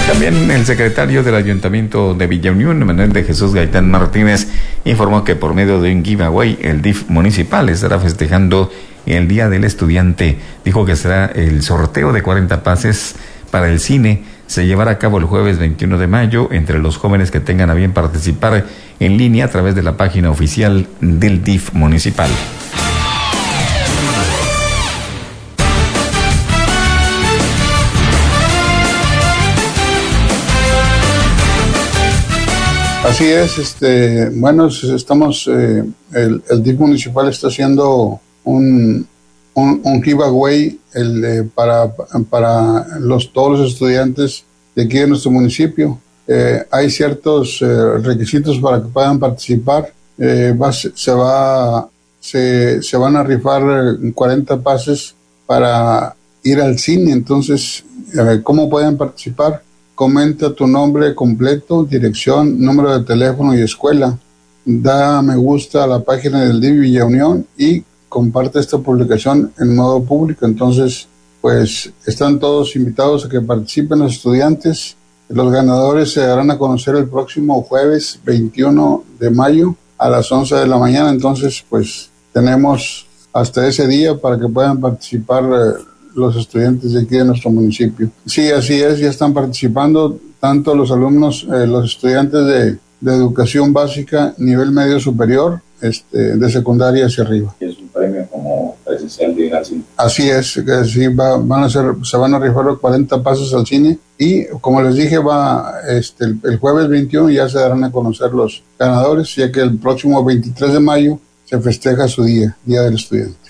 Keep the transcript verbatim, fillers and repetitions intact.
También el secretario del Ayuntamiento de Villa Unión, Manuel de Jesús Gaitán Martínez, informó que por medio de un giveaway, el D I F municipal estará festejando el Día del Estudiante. Dijo que será el sorteo de cuarenta pases para el cine. Se llevará a cabo el jueves veintiuno de mayo entre los jóvenes que tengan a bien participar en línea a través de la página oficial del D I F municipal. Así es, este, bueno, estamos, eh, el, el D I F municipal está haciendo un, un, un giveaway el, eh, para, para los, todos los estudiantes de aquí de nuestro municipio. Eh, hay ciertos eh, requisitos para que puedan participar. Eh, va, se, va, se, se van a rifar cuarenta pases para ir al cine. Entonces, eh, ¿cómo pueden participar? Comenta tu nombre completo, dirección, número de teléfono y escuela. Da me gusta a la página del D I F Villa Unión y comparte esta publicación en modo público. Entonces, pues están todos invitados a que participen los estudiantes. Los ganadores se darán a conocer el próximo jueves veintiuno de mayo a las once de la mañana. Entonces, pues tenemos hasta ese día para que puedan participar eh, los estudiantes de aquí de nuestro municipio. Sí, así es, ya están participando tanto los alumnos, eh, los estudiantes de, de educación básica, nivel medio superior, este, de secundaria hacia arriba. Es un premio como presencial de ir al cine. Así es, que sí, va, van a ser, se van a rifar cuarenta pasos al cine y, como les dije, va este, el, el jueves veintiuno ya se darán a conocer los ganadores, ya que el próximo veintitrés de mayo se festeja su día, Día del Estudiante.